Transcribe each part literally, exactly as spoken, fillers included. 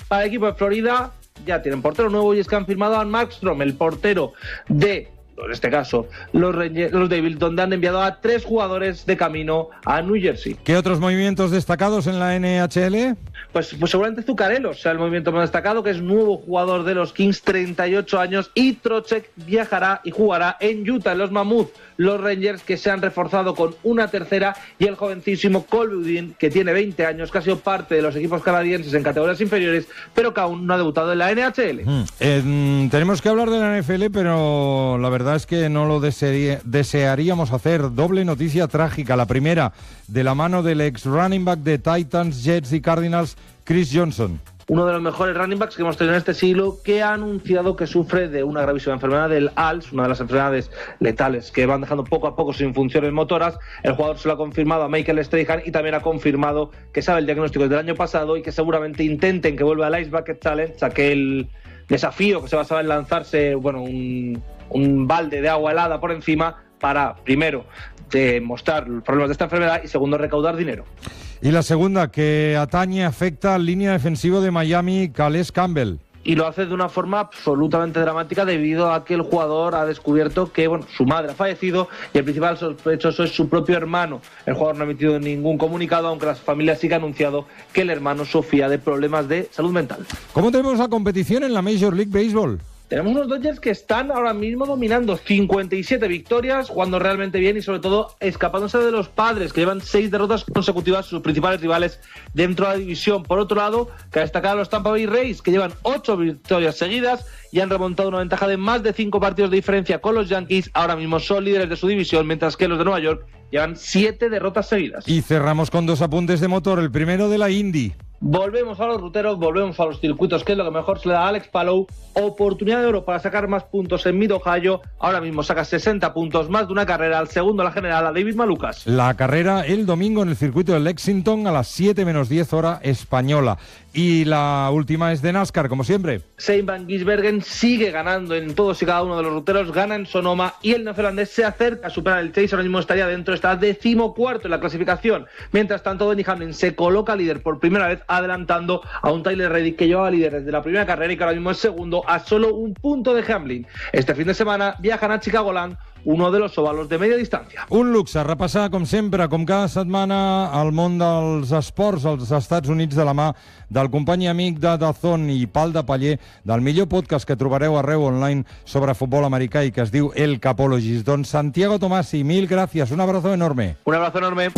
Para el equipo de Florida ya tienen portero nuevo y es que han firmado a Markstrom, el portero de, en este caso, los, Rangers, los Devils, donde han enviado a tres jugadores de camino a New Jersey. ¿Qué otros movimientos destacados en la N H L? Pues, pues seguramente Zuccarello sea el movimiento más destacado, que es nuevo jugador de los Kings, treinta y ocho años, y Trocheck viajará y jugará en Utah, en los Mammoth, los Rangers, que se han reforzado con una tercera, y el jovencísimo Colby Udin, que tiene veinte años, que ha sido parte de los equipos canadienses en categorías inferiores, pero que aún no ha debutado en la N H L. Mm. Eh, tenemos que hablar de la N F L, pero la verdad es que no lo desearía, desearíamos hacer. Doble noticia trágica. La primera, de la mano del ex running back de Titans, Jets y Cardinals, Chris Johnson. Uno de los mejores running backs que hemos tenido en este siglo, que ha anunciado que sufre de una gravísima enfermedad del A L S, una de las enfermedades letales que van dejando poco a poco sin funciones motoras. El jugador se lo ha confirmado a Michael Strahan y también ha confirmado que sabe el diagnóstico desde el año pasado y que seguramente intenten que vuelva al Ice Bucket Challenge, aquel desafío que se basaba en lanzarse, bueno, un, un balde de agua helada por encima para, primero, demostrar los problemas de esta enfermedad y, segundo, recaudar dinero. Y la segunda, que atañe, afecta al línea defensivo de Miami, Calais Campbell. Y lo hace de una forma absolutamente dramática debido a que el jugador ha descubierto que, bueno, su madre ha fallecido y el principal sospechoso es su propio hermano. El jugador no ha emitido ningún comunicado, aunque la familia sí que ha anunciado que el hermano sufría de problemas de salud mental. ¿Cómo tenemos la competición en la Major League Baseball? Tenemos unos Dodgers que están ahora mismo dominando, cincuenta y siete victorias, jugando realmente bien y sobre todo escapándose de los Padres, que llevan seis derrotas consecutivas, sus principales rivales dentro de la división. Por otro lado, que destacar a los Tampa Bay Rays, que llevan ocho victorias seguidas y han remontado una ventaja de más de cinco partidos de diferencia con los Yankees. Ahora mismo son líderes de su división, mientras que los de Nueva York llevan siete derrotas seguidas. Y cerramos con dos apuntes de motor, el primero de la Indy. Volvemos a los ruteros, volvemos a los circuitos, que es lo que mejor se le da a Alex Palou. Oportunidad de oro para sacar más puntos en Mid-Ohio. Ahora mismo saca sesenta puntos, más de una carrera. Al segundo la general, a David Malukas. La carrera el domingo en el circuito de Lexington a las siete menos diez hora española. Y la última es de NASCAR, como siempre. Shane Van Gisbergen sigue ganando en todos y cada uno de los ruteros, gana en Sonoma y el neozelandés se acerca a superar el Chase. Ahora mismo estaría dentro, está decimocuarto en la clasificación. Mientras tanto, Denny Hamlin se coloca líder por primera vez, adelantando a un Tyler Reddick que llevaba líder desde la primera carrera y que ahora mismo es segundo a solo un punto de Hamlin. Este fin de semana viajan a Chicagoland, uno de los óvalos de media distància. Un luxe, repassar, com sempre, com cada setmana, el món dels esports als Estats Units de la mà del company i amic de Dazón i Pal de Paller, del millor podcast que trobareu arreu online sobre futbol americà i que es diu El Capologist. Doncs Santiago Tomasi, mil gràcies, un abrazo enorme. Un abrazo enorme.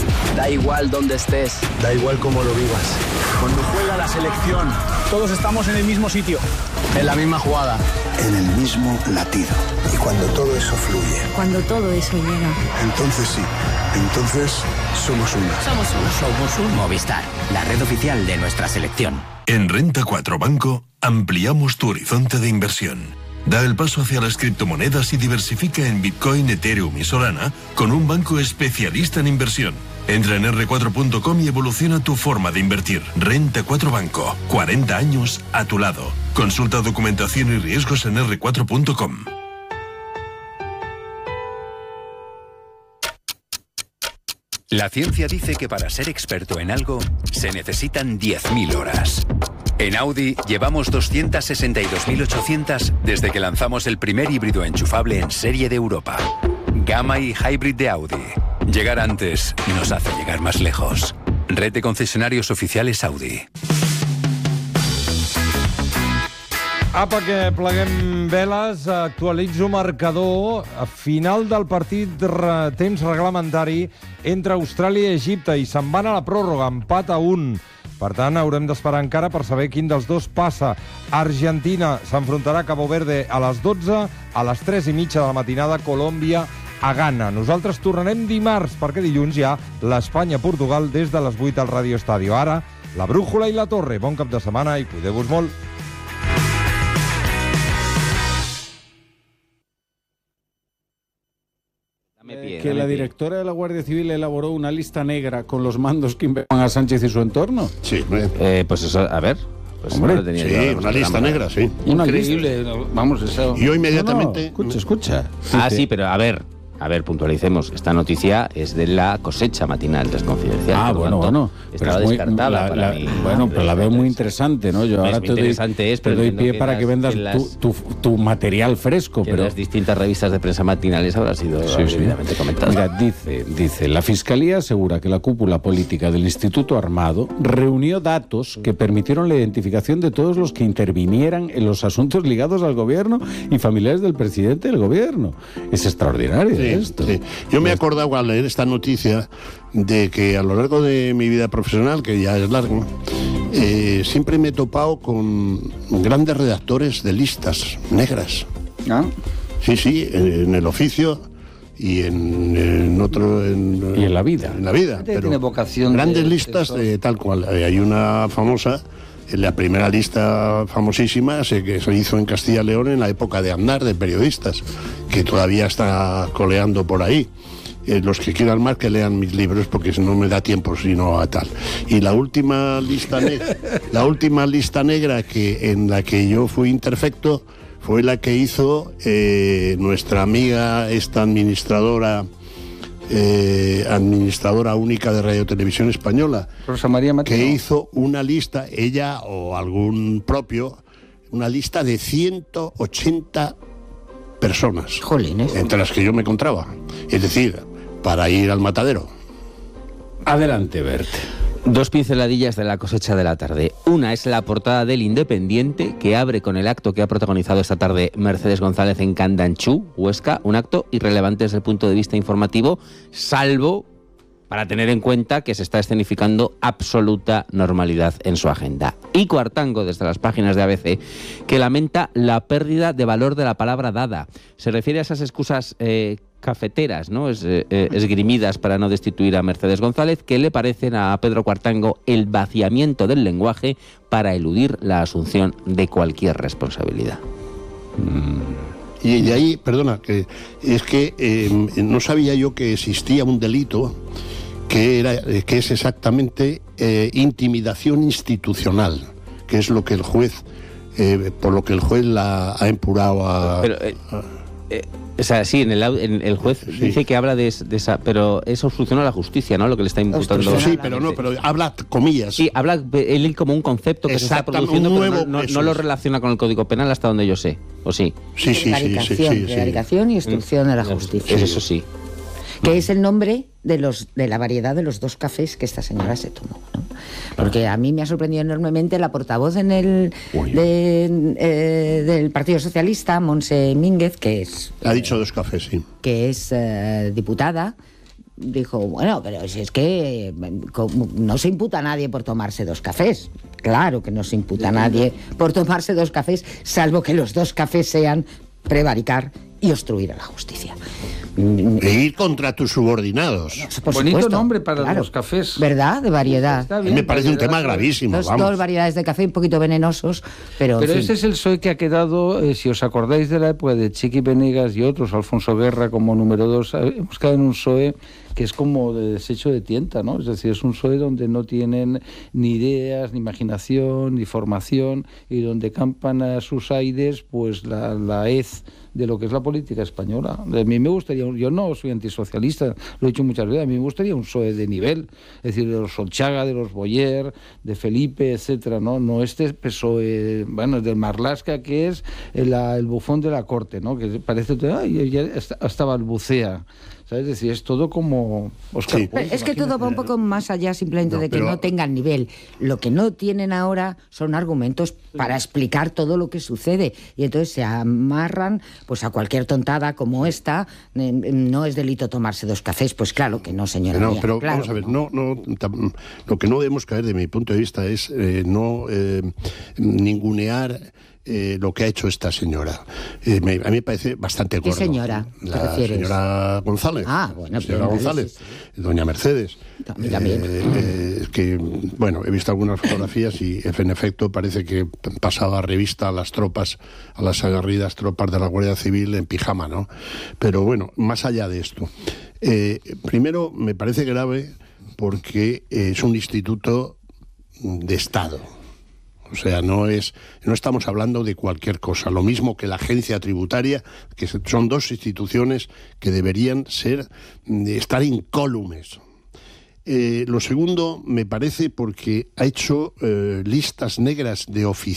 Da igual donde estés, da igual cómo lo vivas. Cuando juega la selección, todos estamos en el mismo sitio, en la misma jugada, en el mismo latido. Y cuando todo eso fluye, cuando todo eso llega, entonces sí, entonces somos uno. Somos uno. Somos un Movistar, la red oficial de nuestra selección. En Renta cuatro Banco ampliamos tu horizonte de inversión. Da el paso hacia las criptomonedas y diversifica en Bitcoin, Ethereum y Solana con un banco especialista en inversión. Entra en erre cuatro punto com y evoluciona tu forma de invertir. Renta cuatro Banco, cuarenta años a tu lado. Consulta documentación y riesgos en erre cuatro punto com. La ciencia dice que para ser experto en algo se necesitan diez mil horas. En Audi llevamos doscientas sesenta y dos mil ochocientas desde que lanzamos el primer híbrido enchufable en serie de Europa. Gamma y Hybrid de Audi. Llegar antes nos hace llegar más lejos. Red de concesionarios oficiales Audi. Apa, que pleguem veles, actualitzo marcador. A final del partit, re, temps reglamentari entre Austràlia i Egipte i se'n van a la pròrroga, empat a un. Per tant, haurem d'esperar encara per saber quin dels dos passa. Argentina s'enfrontarà a Cabo Verde a les dotze, a les tres i mitja de la matinada, Colòmbia a Ghana. Nosaltres tornarem dimarts, perquè dilluns hi ha l'Espanya-Portugal des de les vuit al Radio Estadio. Ara, la brújula i la torre. Bon cap de setmana i cuideu-vos molt. Eh, que la directora de la Guardia Civil elaboró una lista negra con los mandos que inventan a Sánchez y su entorno. Sí, eh, pues eso, a ver. Pues Hombre, no tenía sí, una lista negra, sí. Una increíble, lista. Vamos, eso. Yo inmediatamente... No, no, escucha, escucha. Ah, sí, pero a ver, a ver, puntualicemos, esta noticia es de la cosecha matinal, es confidencial. Ah, bueno, bueno. Estaba muy, descartada la, para la, mí. Bueno, pero la veo muy interesante, ¿no? Yo pues ahora te doy, es, te doy pie para las, que vendas las, tu, tu, tu material fresco. Que pero en las distintas revistas de prensa matinales habrá sido sí, debidamente sí. comentado. Mira, dice, dice, la Fiscalía asegura que la cúpula política del Instituto Armado reunió datos que permitieron la identificación de todos los que intervinieran en los asuntos ligados al gobierno y familiares del presidente del gobierno. Es extraordinario sí, esto. Sí. Yo me he acordado al leer esta noticia de que a lo largo de mi vida profesional, que ya es largo, eh, siempre me he topado con grandes redactores de listas negras. ¿Ah? Sí, sí, en el oficio y en, en otro... En, y en la vida. En la vida. Pero tiene vocación grandes de, listas de eh, tal cual. Eh, hay una famosa... La primera lista famosísima se, que se hizo en Castilla y León en la época de Aznar, de periodistas, que todavía está coleando por ahí. Eh, los que quieran más que lean mis libros, porque no me da tiempo sino a tal. Y la última lista negra, la última lista negra que en la que yo fui interfecto fue la que hizo eh, nuestra amiga, esta administradora. Eh, administradora única de Radio Televisión Española, Rosa María Mateo, que hizo una lista, ella o algún propio, una lista de ciento ochenta personas, Jolines, entre las que yo me encontraba, es decir, para ir al matadero. Adelante, Bert. Dos pinceladillas de la cosecha de la tarde. Una es la portada del Independiente, que abre con el acto que ha protagonizado esta tarde Mercedes González en Candanchú, Huesca. Un acto irrelevante desde el punto de vista informativo, salvo para tener en cuenta que se está escenificando absoluta normalidad en su agenda. Y Cuartango, desde las páginas de A B C, que lamenta la pérdida de valor de la palabra dada. Se refiere a esas excusas eh, cafeteras, ¿no? Es, eh, esgrimidas para no destituir a Mercedes González, que le parecen a Pedro Cuartango el vaciamiento del lenguaje para eludir la asunción de cualquier responsabilidad. Mm. Y de ahí, perdona, que es que eh, no sabía yo que existía un delito que era que es exactamente eh, intimidación institucional, que es lo que el juez, eh, por lo que el juez la ha empurado a... Pero, eh, eh, o sea, sí, en el, en el juez sí. dice que habla de, de esa, pero es obstrucción a la justicia, ¿no? Lo que le está imputando. Sí, pero no, pero habla comillas. Sí, habla él como un concepto que se está produciendo, pero no, no, no lo relaciona con el Código Penal hasta donde yo sé, ¿o sí? Sí, sí, sí, sí, sí, prevaricación sí. y obstrucción a la justicia. Es eso sí. Que es el nombre de los de la variedad de los dos cafés que esta señora se tomó, ¿no? Porque a mí me ha sorprendido enormemente la portavoz en el de, eh, del Partido Socialista, Montse Mínguez, que es... Ha dicho dos cafés, sí. Que es eh, diputada, dijo, bueno, pero si es que no se imputa a nadie por tomarse dos cafés. Claro que no se imputa a nadie por tomarse dos cafés, salvo que los dos cafés sean prevaricar y obstruir a la justicia. E ir contra tus subordinados. Por Bonito supuesto, nombre para claro, los cafés. ¿Verdad? De variedad. Bien, me parece un tema gravísimo. Dos, vamos. dos variedades de café un poquito venenosos, pero... Pero en ese fin. es el P S O E que ha quedado, eh, si os acordáis de la época de Chiqui Venegas y otros, Alfonso Guerra como número dos, hemos quedado en un P S O E que es como de desecho de tienta, ¿no? Es decir, es un P S O E donde no tienen ni ideas, ni imaginación, ni formación, y donde campan a sus aires pues la, la hez de lo que es la política española. A mí me gustaría, yo no soy antisocialista, lo he dicho muchas veces, a mí me gustaría un P S O E de nivel, es decir, de los Solchaga, de los Boyer, de Felipe, etcétera, ¿no? No este P S O E, bueno, del Marlaska, que es el, el bufón de la corte, ¿no? Que parece, ay, ya hasta balbucea. ¿Sabes? Es decir, es todo como... Oscar, sí. Pues, es que todo va un poco más allá simplemente no, de que pero... no tengan nivel. Lo que no tienen ahora son argumentos para explicar todo lo que sucede. Y entonces se amarran pues a cualquier tontada como esta. Eh, no es delito tomarse dos cafés. Pues claro que no, señora. No, mía, pero claro vamos a ver, no. no, no, tam, lo que no debemos caer de mi punto de vista es eh, no eh, ningunear Eh, lo que ha hecho esta señora. Eh, me, a mí me parece bastante gordo. ¿Qué señora? La señora González. Ah, bueno. Señora pero González, sí, sí. doña Mercedes. A mí también. Eh, eh, que, bueno, he visto algunas fotografías y en efecto parece que pasaba revista a las tropas, a las aguerridas tropas de la Guardia Civil en pijama, ¿no? Pero bueno, más allá de esto. Eh, primero, me parece grave porque es un instituto de Estado. O sea, no es, no estamos hablando de cualquier cosa. Lo mismo que la agencia tributaria, que son dos instituciones que deberían ser, estar incólumes. Eh, lo segundo, me parece, porque ha hecho eh, listas negras de oficiales.